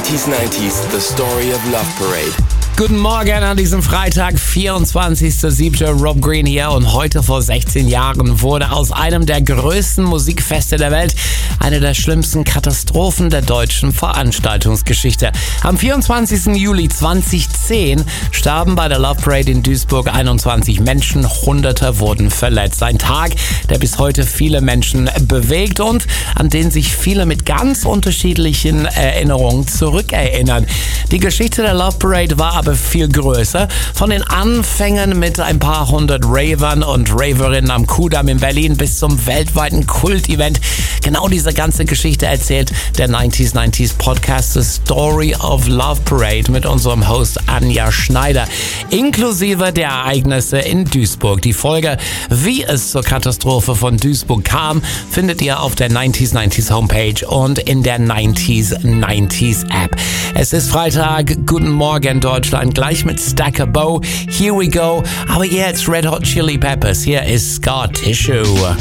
90s, The Story of Love Parade. Guten Morgen an diesem Freitag, 24.07. Rob Green hier und heute vor 16 Jahren wurde aus einem der größten Musikfeste der Welt eine der schlimmsten Katastrophen der deutschen Veranstaltungsgeschichte. Am 24. Juli 2010 starben bei der Love Parade in Duisburg 21 Menschen, Hunderte wurden verletzt. Ein Tag, der bis heute viele Menschen bewegt und an den sich viele mit ganz unterschiedlichen Erinnerungen zurückerinnern. Die Geschichte der Love Parade war aber viel größer. Von den Anfängen mit ein paar hundert Ravern und Raverinnen am Kudamm in Berlin bis zum weltweiten Kult-Event. Genau diese ganze Geschichte erzählt der 90s Podcast The Story of Love Parade mit unserem Host Anja Schneider. Inklusive der Ereignisse in Duisburg. Die Folge, wie es zur Katastrophe von Duisburg kam, findet ihr auf der 90s Homepage und in der 90s App. Es ist Freitag. Guten Morgen, Deutschland. Gleich mit Stacker Bow. Here we go. Aber jetzt Red Hot Chili Peppers. Hier ist Scar Tissue.